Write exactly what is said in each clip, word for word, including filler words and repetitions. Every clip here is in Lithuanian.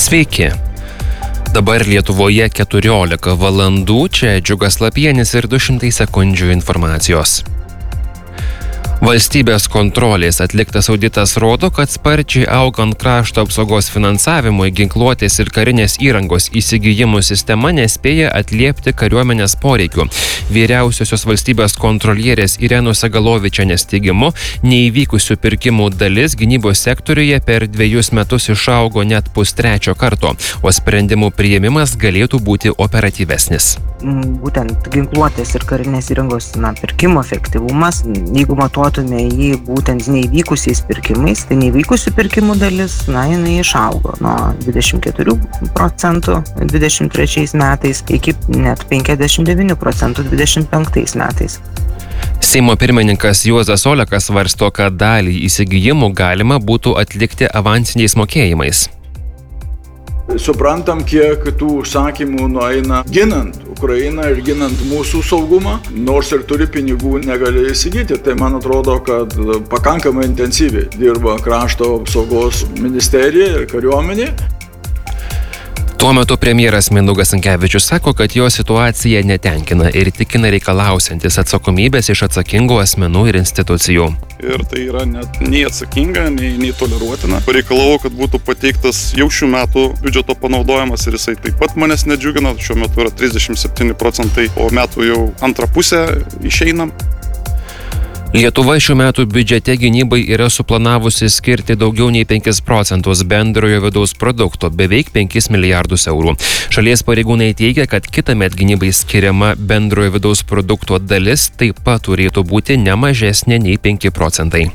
Sveiki. Dabar Lietuvoje keturiolika valandų, čia Džiugas Lapienis ir du šimtai sekundžių informacijos. Valstybės kontrolės atliktas auditas rodo, kad sparčiai augant krašto apsaugos finansavimui, ginkluotės ir karinės įrangos įsigijimų sistema nespėja atliepti kariuomenės poreikių. Vyriausiosios valstybės kontrolierės Irenos Sagalovičienės teigimu, neįvykusių pirkimų dalis gynybos sektoriuje per dviejus metus išaugo net pustrečio karto, o sprendimų priėmimas galėtų būti operatyvesnis. Būtent ginkluotės ir karinės įrangos na, pirkimo efektyvumas, jeigu matuotume jį būtent neįvykusiais pirkimais, tai neįvykusių pirkimų dalis, na, jinai išaugo nuo dvidešimt keturių procentų dvidešimt trečiais metais iki net penkiasdešimt devynių procentų dvidešimt penktais metais. Seimo pirmininkas Juozas Olekas svarsto, kad dalį įsigijimų galima būtų atlikti avansiniais mokėjimais. Suprantam, kiek tų užsakymų nueina ginant Ukrainą ir ginant mūsų saugumą, nors ir turi pinigų negali įsigyti. Tai man atrodo, kad pakankamai intensyviai dirba krašto apsaugos ministerija ir kariuomenė. Tuo metu premjeras Mindaugas Sinkevičius sako, kad jo situacija netenkina ir tikina reikalausiantis atsakomybės iš atsakingų asmenų ir institucijų. Ir tai yra net nei atsakinga, nei, nei toleruotina. Pareikalavau, kad būtų pateiktas jau šių metų biudžeto panaudojimas ir jisai taip pat manęs nedžiugina. Šiuo metu yra trisdešimt septyni procentai, o metų jau antrą pusę išeina. Lietuva šių metų biudžete gynybai yra suplanavusi skirti daugiau nei penkis procentus bendrojo vidaus produkto, beveik penkis milijardus eurų. Šalies pareigūnai teigia, kad kitąmet gynybai skiriama bendrojo vidaus produkto dalis taip pat turėtų būti ne mažesnė nei penki procentai.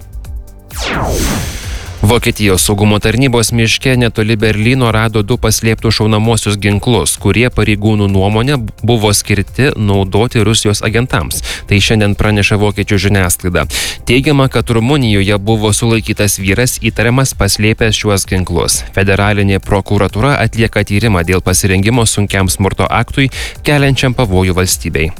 Vokietijos saugumo tarnybos miške netoli Berlyno rado du paslėptus šaunamosius ginklus, kurie pareigūnų nuomonė buvo skirti naudoti Rusijos agentams. Tai šiandien praneša vokiečių žiniasklaida. Teigiama, kad Rumunijoje buvo sulaikytas vyras įtariamas paslėpęs šiuos ginklus. Federalinė prokuratūra atlieka tyrimą dėl pasirengimo sunkiam smurto aktui, keliančiam pavojų valstybei.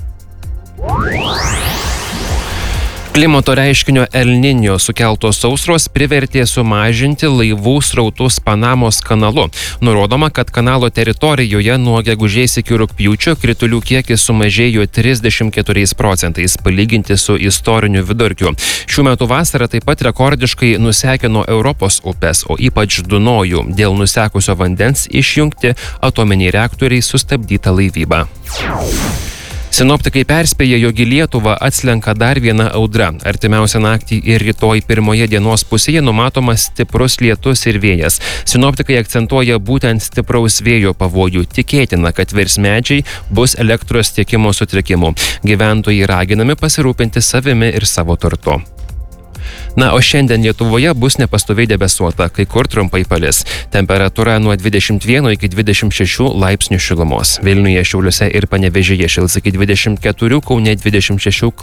Klimato reiškinio El Niño sukeltos sausros privertė sumažinti laivų srautus Panamos kanalu. Nurodoma, kad kanalo teritorijoje nuo gegužės iki rugpjūčio kritulių kiekis sumažėjo trisdešimt keturiais procentais, palyginti su istoriniu vidurkiu. Šių metų vasarą taip pat rekordiškai nusekino Europos upes, o ypač Dunojų. Dėl nusekusio vandens išjungti atominiai reaktoriai, sustabdyta laivyba. Sinoptikai perspėja, jog į Lietuvą atslenka dar viena audra. Artimiausią naktį ir rytoj pirmoje dienos pusėje numatomas stiprus lietus ir vėjas. Sinoptikai akcentuoja būtent stipraus vėjo pavojų. Tikėtina, kad virs medžiai, bus elektros tiekimo sutrikimų. Gyventojai raginami pasirūpinti savimi ir savo turtu. Na, o šiandien Lietuvoje bus nepastoviai debesuota, kai kur trumpai palis. Temperatūra nuo dvidešimt vieno iki dvidešimt šešių laipsnių šilumos. Vilniuje, Šiauliuose ir Panevėžyje šils iki dvidešimt keturių, Kaune dvidešimt šešių.